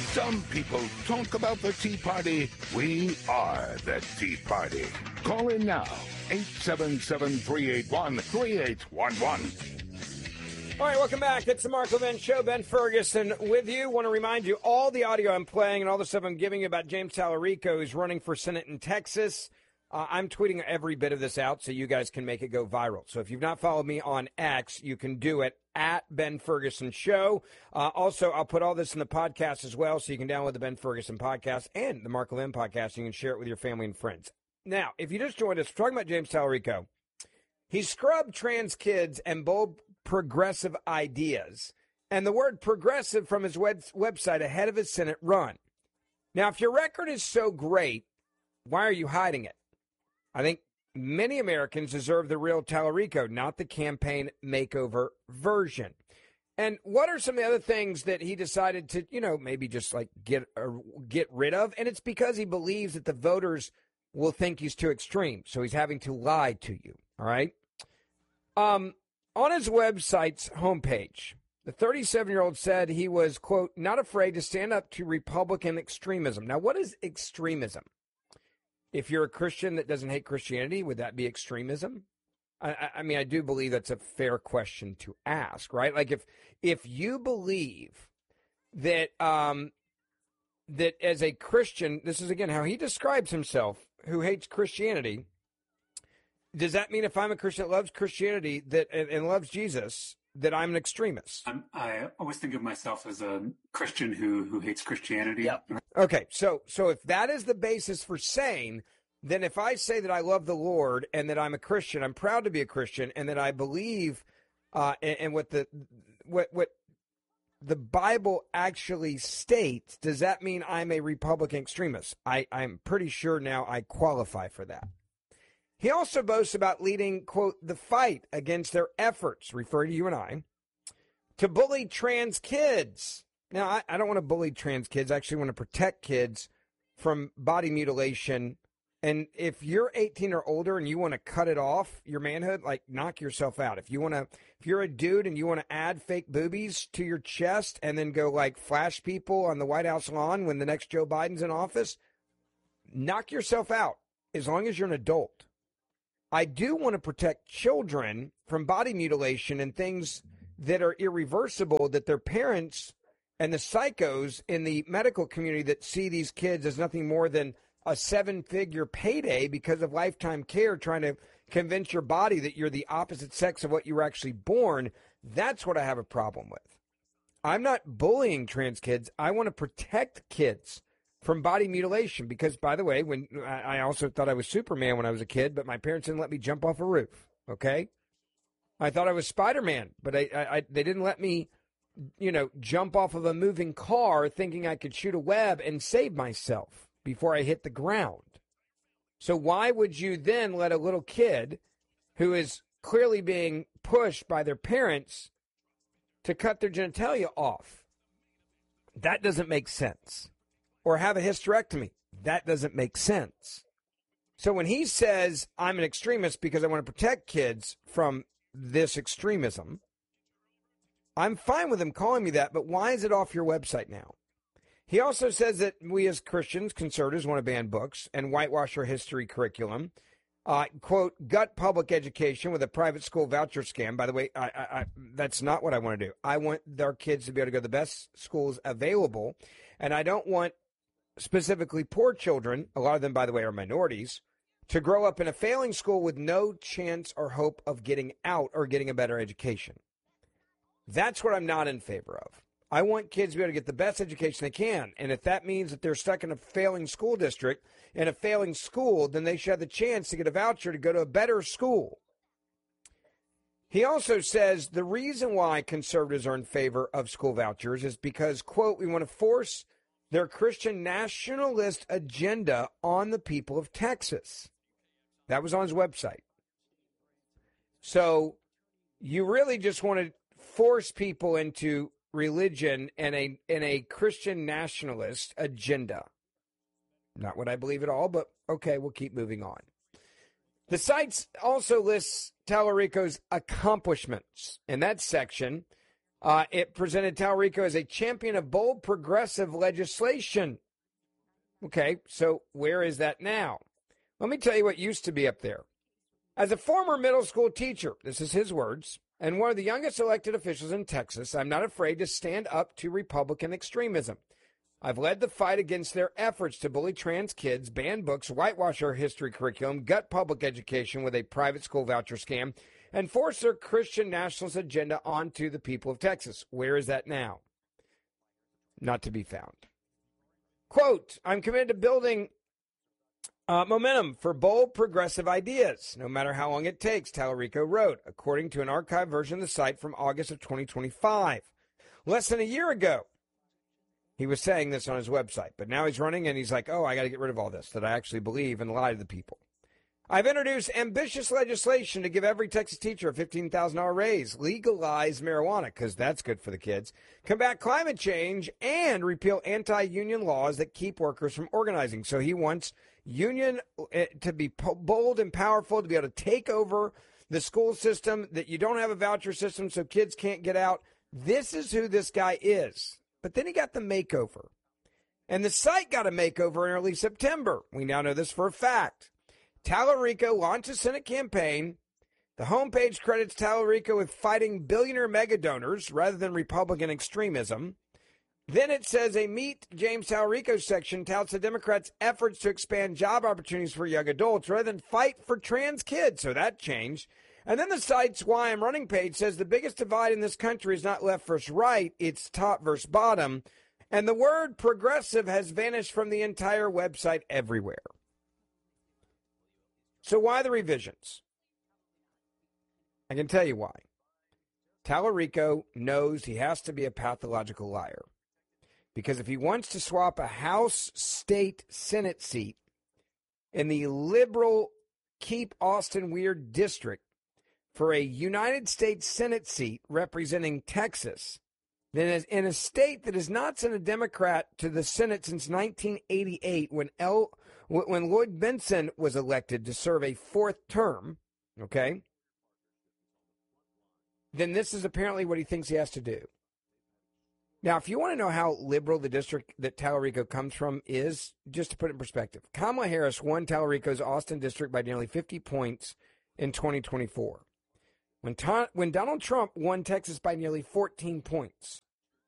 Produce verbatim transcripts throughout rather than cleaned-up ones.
Some people talk about the Tea Party. We are the Tea Party. Call in now. eight seven seven, three eight one, three eight one one. All right, welcome back. It's the Mark Levin Show. Ben Ferguson with you. Want to remind you, all the audio I'm playing and all the stuff I'm giving you about James Tallarico, who's running for Senate in Texas. Uh, I'm tweeting every bit of this out so you guys can make it go viral. So if you've not followed me on X, you can do it at Ben Ferguson Show. Uh, also, I'll put all this in the podcast as well, so you can download the Ben Ferguson podcast and the Mark Levin podcast. You can share it with your family and friends. Now, if you just joined us, we're talking about James Tallarico. He scrubbed trans kids and bold progressive ideas, and the word progressive from his web- website ahead of his Senate run. Now, if your record is so great, why are you hiding it? I think many Americans deserve the real Tallarico, not the campaign makeover version. And what are some of the other things that he decided to, you know, maybe just like get uh, get rid of? And it's because he believes that the voters will think he's too extreme, so he's having to lie to you. All right. Um, on his website's homepage, the thirty-seven-year-old said he was, quote, not afraid to stand up to Republican extremism. Now, what is extremism? If you're a Christian that doesn't hate Christianity, would that be extremism? I, I mean, I do believe that's a fair question to ask, right? Like if if you believe that um, that as a Christian, this is again how he describes himself, who hates Christianity. Does that mean if I'm a Christian that loves Christianity that and, and loves Jesus, that I'm an extremist? I'm, I always think of myself as a Christian who who hates Christianity. Yep. Okay, so so if that is the basis for saying, then if I say that I love the Lord and that I'm a Christian, I'm proud to be a Christian, and that I believe uh, in, in what the what what the Bible actually states, does that mean I'm a Republican extremist? I, I'm pretty sure now I qualify for that. He also boasts about leading, quote, the fight against their efforts, referring to you and I, to bully trans kids. Now, I, I don't want to bully trans kids. I actually want to protect kids from body mutilation. And if you're eighteen or older and you want to cut it off, your manhood, like knock yourself out. If you want to, if you're a dude and you want to add fake boobies to your chest and then go like flash people on the White House lawn when the next Joe Biden's in office, knock yourself out as long as you're an adult. I do want to protect children from body mutilation and things that are irreversible, that their parents and the psychos in the medical community that see these kids as nothing more than a seven-figure payday because of lifetime care, trying to convince your body that you're the opposite sex of what you were actually born. That's what I have a problem with. I'm not bullying trans kids. I want to protect kids from body mutilation because, by the way, when I also thought I was Superman when I was a kid, but my parents didn't let me jump off a roof, okay? I thought I was Spider-Man, but I, I, I, they didn't let me, you know, jump off of a moving car thinking I could shoot a web and save myself before I hit the ground. So why would you then let a little kid who is clearly being pushed by their parents to cut their genitalia off? That doesn't make sense. Or have a hysterectomy. That doesn't make sense. So when he says I'm an extremist because I want to protect kids from this extremism, I'm fine with him calling me that, but why is it off your website now? He also says that we as Christians, conservatives, want to ban books and whitewash our history curriculum. Uh, quote, gut public education with a private school voucher scam. By the way, I, I, I, that's not what I want to do. I want our kids to be able to go to the best schools available, and I don't want specifically poor children, a lot of them, by the way, are minorities, to grow up in a failing school with no chance or hope of getting out or getting a better education. That's what I'm not in favor of. I want kids to be able to get the best education they can. And if that means that they're stuck in a failing school district, in a failing school, then they should have the chance to get a voucher to go to a better school. He also says the reason why conservatives are in favor of school vouchers is because, quote, we want to force their Christian nationalist agenda on the people of Texas. That was on his website. So you really just want to force people into religion and a and a Christian nationalist agenda. Not what I believe at all, but okay, we'll keep moving on. The site also lists Tallarico's accomplishments. In that section, Uh, it presented Talarico as a champion of bold progressive legislation. Okay, so where is that now? Let me tell you what used to be up there. As a former middle school teacher, this is his words, and one of the youngest elected officials in Texas, I'm not afraid to stand up to Republican extremism. I've led the fight against their efforts to bully trans kids, ban books, whitewash our history curriculum, gut public education with a private school voucher scam, and force their Christian nationalist agenda onto the people of Texas. Where is that now? Not to be found. Quote, I'm committed to building uh, momentum for bold progressive ideas, no matter how long it takes, Talarico wrote, according to an archived version of the site from August of twenty twenty-five. Less than a year ago, he was saying this on his website, but now he's running and he's like, oh, I got to get rid of all this that I actually believe and lie to the people. I've introduced ambitious legislation to give every Texas teacher a fifteen thousand dollars raise, legalize marijuana, because that's good for the kids, combat climate change, and repeal anti-union laws that keep workers from organizing. So he wants union uh, to be po- bold and powerful, to be able to take over the school system, that you don't have a voucher system so kids can't get out. This is who this guy is. But then he got the makeover. And the site got a makeover in early September. We now know this for a fact. Talarico launched a Senate campaign. The homepage credits Talarico with fighting billionaire mega donors rather than Republican extremism. Then it says a Meet James Talarico section touts the Democrats' efforts to expand job opportunities for young adults rather than fight for trans kids. So that changed. And then the site's Why I'm Running page says the biggest divide in this country is not left versus right, it's top versus bottom. And the word progressive has vanished from the entire website everywhere. So why the revisions? I can tell you why. Talarico knows he has to be a pathological liar. Because if he wants to swap a House, State, Senate seat in the liberal Keep Austin Weird district for a United States Senate seat representing Texas, then in a state that has not sent a Democrat to the Senate since nineteen eighty-eight, when L, when Lloyd Bentsen was elected to serve a fourth term, okay, then this is apparently what he thinks he has to do. Now, if you want to know how liberal the district that Talarico comes from is, just to put it in perspective, Kamala Harris won Talarico's Austin district by nearly fifty points in twenty twenty-four. When, ta- when Donald Trump won Texas by nearly fourteen points.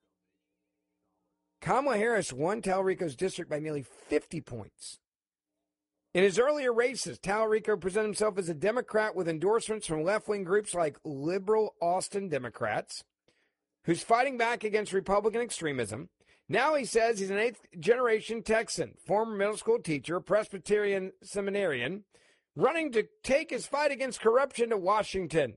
Kamala Harris won Talarico's district by nearly fifty points. In his earlier races, Talarico presented himself as a Democrat with endorsements from left-wing groups like Liberal Austin Democrats, who's fighting back against Republican extremism. Now he says he's an eighth-generation Texan, former middle school teacher, Presbyterian seminarian, running to take his fight against corruption to Washington.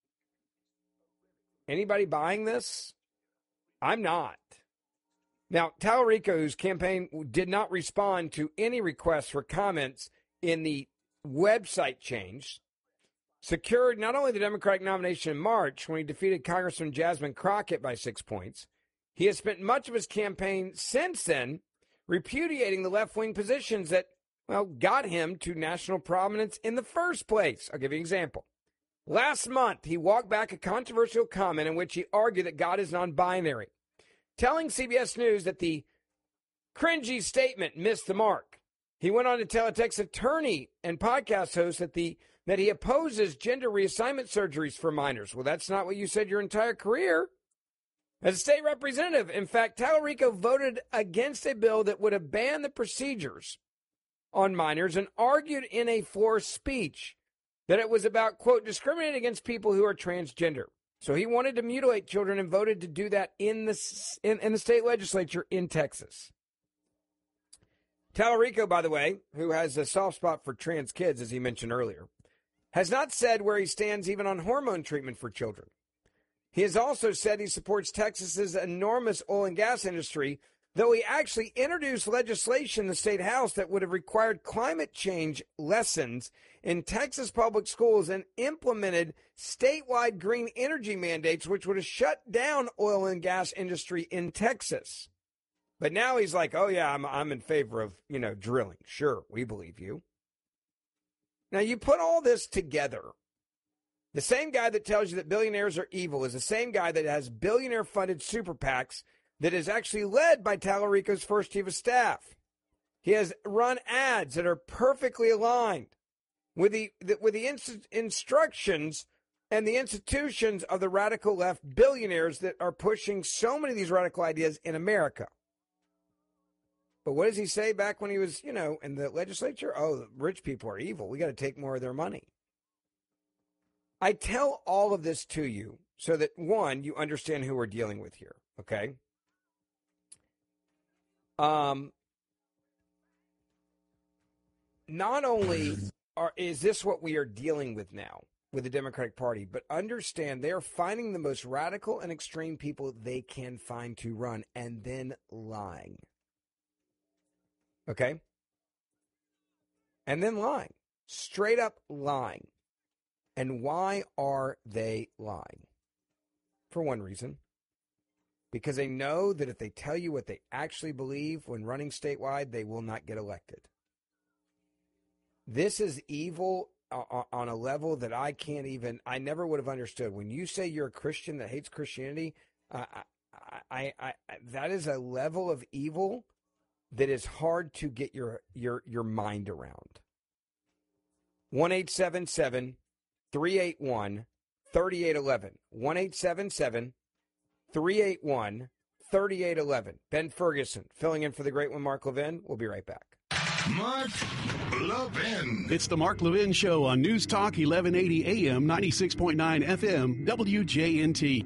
Anybody buying this? I'm not. Now, Talarico, whose campaign did not respond to any requests for comments in the website change, secured not only the Democratic nomination in March when he defeated Congressman Jasmine Crockett by six points, he has spent much of his campaign since then repudiating the left-wing positions that, well, got him to national prominence in the first place. I'll give you an example. Last month, he walked back a controversial comment in which he argued that God is non-binary, telling C B S News that the cringy statement missed the mark. He went on to tell a Texas attorney and podcast host that the that he opposes gender reassignment surgeries for minors. Well, that's not what you said your entire career. As a state representative, in fact, Talarico voted against a bill that would have banned the procedures on minors and argued in a floor speech that it was about, quote, discriminating against people who are transgender. So he wanted to mutilate children and voted to do that in the, in, in the state legislature in Texas. Talarico, by the way, who has a soft spot for trans kids, as he mentioned earlier, has not said where he stands even on hormone treatment for children. He has also said he supports Texas's enormous oil and gas industry, though he actually introduced legislation in the state house that would have required climate change lessons in Texas public schools and implemented statewide green energy mandates, which would have shut down oil and gas industry in Texas. But now he's like, oh, yeah, I'm, I'm in favor of, you know, drilling. Sure, we believe you. Now, you put all this together, The same guy that tells you that billionaires are evil is the same guy that has billionaire-funded super PACs that is actually led by Tallarico's first chief of staff. He has run ads that are perfectly aligned with the, the with the inst- instructions and the institutions of the radical left billionaires that are pushing so many of these radical ideas in America. But what does he say back when he was, you know, in the legislature? Oh, rich people are evil. We got to take more of their money. I tell all of this to you so that, one, you understand who we're dealing with here, okay? Um, not only are, is this what we are dealing with now with the Democratic Party, but understand they're finding the most radical and extreme people they can find to run and then lying. Okay? And then lying. Straight up lying. And why are they lying? For one reason. Because they know that if they tell you what they actually believe when running statewide, they will not get elected. This is evil on a level that I can't even, I never would have understood. When you say you're a Christian that hates Christianity, uh, I, I, I, that is a level of evil that is hard to get your your, your mind around. one eight seven seven three eight one three eight one one. one eight seven seven three eight one three eight one one. Ben Ferguson, filling in for the great one, Mark Levin. We'll be right back. Mark Levin. It's the Mark Levin Show on News Talk eleven eighty A M, ninety-six point nine F M, W J N T.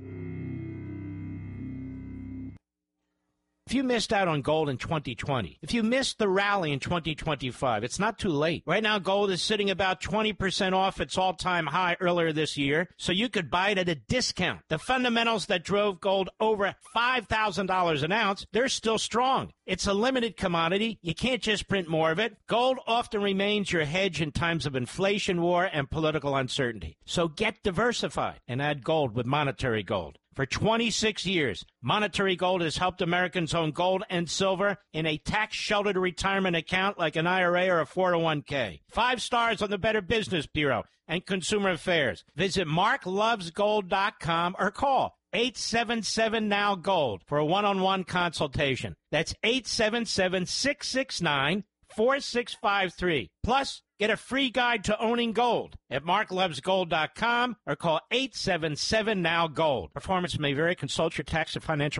If you missed out on gold in twenty twenty, if you missed the rally in twenty twenty-five, it's not too late. Right now, gold is sitting about twenty percent off its all-time high earlier this year, so you could buy it at a discount. The fundamentals that drove gold over five thousand dollars an ounce, they're still strong. It's a limited commodity. You can't just print more of it. Gold often remains your hedge in times of inflation, war, and political uncertainty. So get diversified and add gold with Monetary Gold. For twenty-six years, Monetary Gold has helped Americans own gold and silver in a tax-sheltered retirement account like an I R A or a four oh one k. Five stars on the Better Business Bureau and Consumer Affairs. Visit mark loves gold dot com or call eight seven seven now gold for a one-on-one consultation. That's eight seven seven, six six nine, four six five three. Plus, get a free guide to owning gold at mark loves gold dot com or call eight seven seven now gold. Performance may vary. Consult your tax and financial